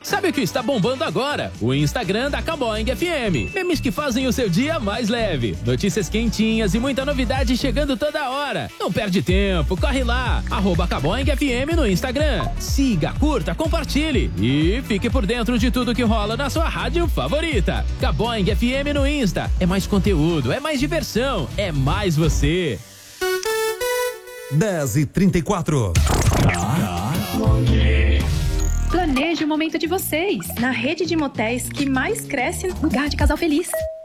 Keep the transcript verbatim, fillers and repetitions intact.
Sabe o que está bombando agora? O Instagram da Caboing F M. Memes que fazem o seu dia mais leve. Notícias quentinhas e muita novidade chegando toda hora. Não perde tempo, corre lá. Arroba Caboing F M no Instagram. Siga, curta, compartilhe e fique por dentro de tudo que rola na sua rádio favorita. Caboing F M no Insta. É mais conteúdo, é mais diversão, é mais você. dez e trinta e quatro. Planeje o momento de vocês na rede de motéis que mais cresce no Lugar de Casal Feliz.